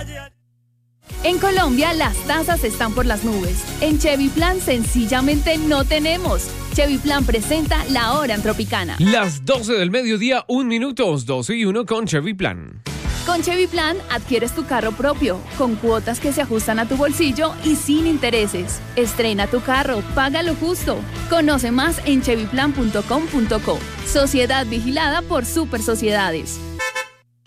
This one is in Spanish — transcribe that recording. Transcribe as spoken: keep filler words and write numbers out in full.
En Colombia las tasas están por las nubes. En Chevy Plan sencillamente no tenemos. Chevy Plan presenta La Hora en Tropicana. Las doce del mediodía, un minuto, doce y uno con Chevy Plan. Con Chevy Plan adquieres tu carro propio, con cuotas que se ajustan a tu bolsillo y sin intereses. Estrena tu carro, paga lo justo. Conoce más en chevy plan punto com punto co. Sociedad vigilada por Super Sociedades.